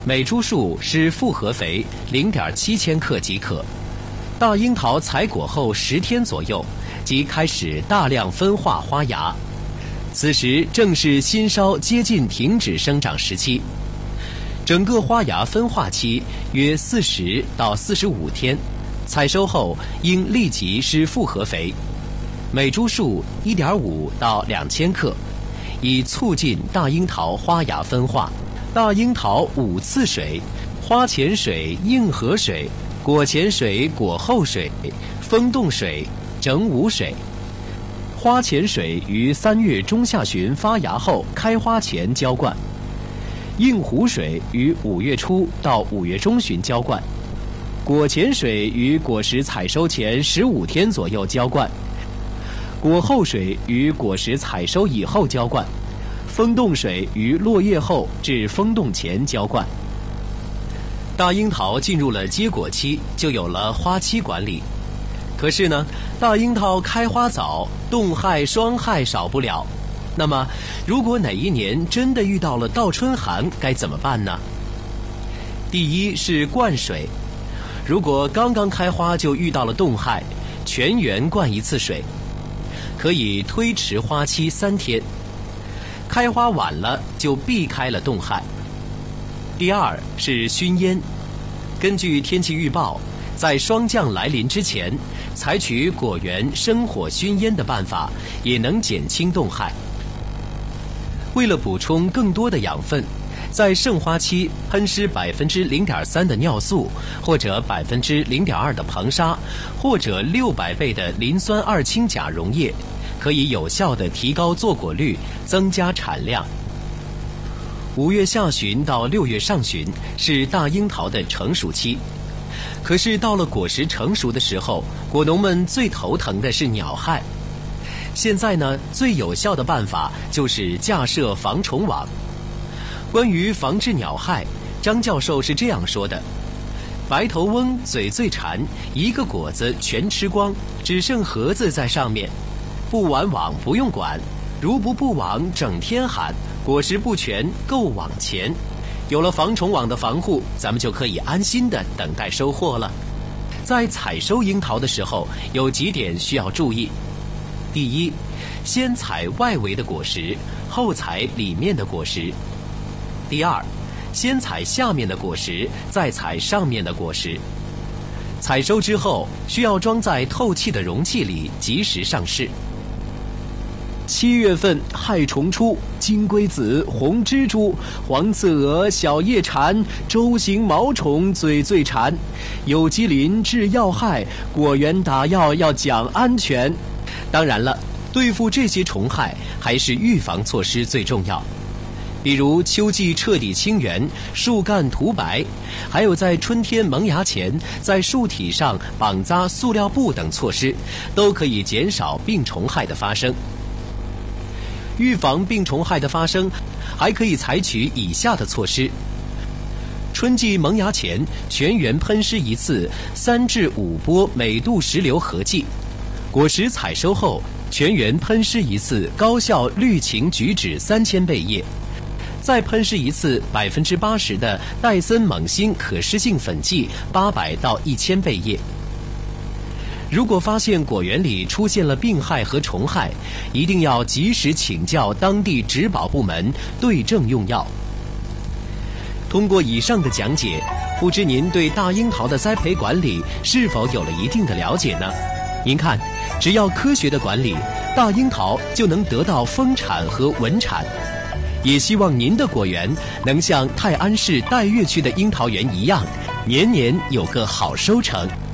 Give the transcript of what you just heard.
每株树施复合肥0.7千克即可。大樱桃采果后10天左右，即开始大量分化花芽，此时正是新梢接近停止生长时期。整个花芽分化期约40到45天，采收后应立即施复合肥，每株树1.5到2千克，以促进大樱桃花芽分化。大樱桃5次水：花前水、硬核水、果前水、果后水、风动水、整捂水。花前水于3月中下旬发芽后开花前浇灌，硬核水于5月初到5月中旬浇灌，果前水于果实采收前15天左右浇灌，果后水于果实采收以后浇灌，风动水于落叶后至风动前浇灌。大樱桃进入了结果期，就有了花期管理。可是呢，大樱桃开花早，冻害霜害少不了。那么，如果哪一年真的遇到了倒春寒，该怎么办呢？第一是灌水，如果刚刚开花就遇到了冻害，全园灌1次水，可以推迟花期3天。开花晚了就避开了冻害。第二是熏烟，根据天气预报，在霜降来临之前，采取果园生火熏烟的办法，也能减轻冻害。为了补充更多的养分，在盛花期喷施0.3%的尿素，或者0.2%的硼砂，或者600倍的磷酸二氢钾溶液，可以有效地提高坐果率，增加产量。5月下旬到6月上旬是大樱桃的成熟期，可是到了果实成熟的时候，果农们最头疼的是鸟害。现在呢，最有效的办法就是架设防虫网。关于防治鸟害，张教授是这样说的：白头翁嘴最馋，一个果子全吃光，只剩核子在上面。布完网不用管，如不布网整天喊，果实不全够网钱。有了防虫网的防护，咱们就可以安心的等待收获了。在采收樱桃的时候，有几点需要注意。第一，先采外围的果实，后采里面的果实。第二，先采下面的果实，再采上面的果实。采收之后，需要装在透气的容器里，及时上市。7月份害虫出，金龟子、红蜘蛛、黄刺蛾、小叶蝉、舟形毛虫嘴最馋。有机磷治要害，果园打药要讲安全。当然了，对付这些虫害，还是预防措施最重要。比如秋季彻底清园，树干涂白，还有在春天萌芽前在树体上绑扎塑料布等措施，都可以减少病虫害的发生。预防病虫害的发生，还可以采取以下的措施：春季萌芽前，全园喷施1次3至5波每度10流合剂；果实采收后，全园喷施1次高效氯氰菊酯3000倍液，再喷施1次80%的戴森锰锌可施性粉剂800到1000倍液。如果发现果园里出现了病害和虫害，一定要及时请教当地植保部门对症用药。通过以上的讲解，不知您对大樱桃的栽培管理是否有了一定的了解呢？您看，只要科学的管理，大樱桃就能得到丰产和稳产。也希望您的果园能像泰安市岱岳区的樱桃园一样，年年有个好收成。